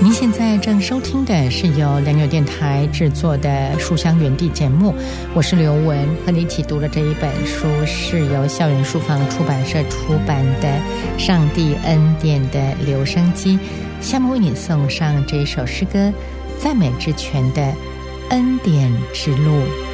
您现在正收听的是由良友电台制作的书香园地节目，我是刘雯，和你一起读的这一本书是由校园书房出版社出版的《上帝恩典的留声机》。下面为你送上这首诗歌，赞美之泉的恩典之路。